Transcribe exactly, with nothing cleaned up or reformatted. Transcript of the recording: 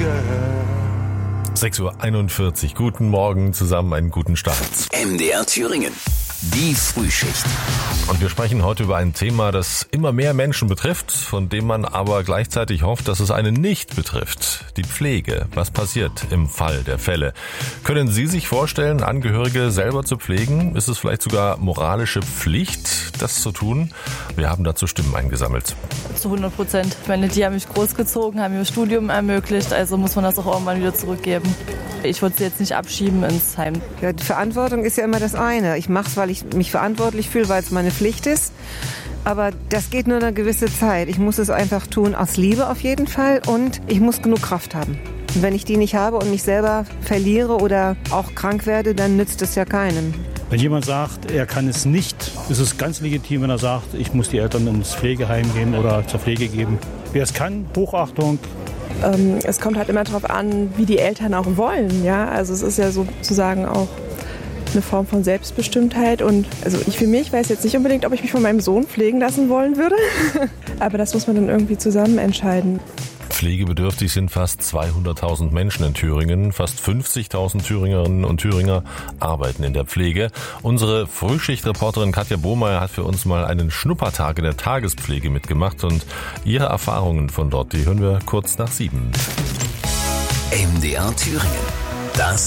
sechs Uhr einundvierzig. Guten Morgen zusammen, einen guten Start. M D R Thüringen. Die Frühschicht. Und wir sprechen heute über ein Thema, das immer mehr Menschen betrifft, von dem man aber gleichzeitig hofft, dass es einen nicht betrifft. Die Pflege. Was passiert im Fall der Fälle? Können Sie sich vorstellen, Angehörige selber zu pflegen? Ist es vielleicht sogar moralische Pflicht, das zu tun? Wir haben dazu Stimmen eingesammelt. Zu hundert Prozent. Ich meine, die haben mich großgezogen, haben mir das Studium ermöglicht, also muss man das auch irgendwann wieder zurückgeben. Ich würde sie jetzt nicht abschieben ins Heim. Ja, die Verantwortung ist ja immer das eine. Ich mache es, weil ich mich verantwortlich fühle, weil es meine Pflicht ist. Aber das geht nur eine gewisse Zeit. Ich muss es einfach tun, aus Liebe auf jeden Fall. Und ich muss genug Kraft haben. Und wenn ich die nicht habe und mich selber verliere oder auch krank werde, dann nützt es ja keinem. Wenn jemand sagt, er kann es nicht, ist es ganz legitim, wenn er sagt, ich muss die Eltern ins Pflegeheim gehen oder zur Pflege geben. Wer es kann, Hochachtung. Ähm, es kommt halt immer darauf an, wie die Eltern auch wollen. Ja? Also es ist ja sozusagen auch eine Form von Selbstbestimmtheit. Und also ich für mich weiß jetzt nicht unbedingt, ob ich mich von meinem Sohn pflegen lassen wollen würde. Aber das muss man dann irgendwie zusammen entscheiden. Pflegebedürftig sind fast zweihunderttausend Menschen in Thüringen. Fast fünfzigtausend Thüringerinnen und Thüringer arbeiten in der Pflege. Unsere Frühschichtreporterin Katja Bohmeier hat für uns mal einen Schnuppertag in der Tagespflege mitgemacht. Und ihre Erfahrungen von dort, die hören wir kurz nach sieben. M D R Thüringen. Das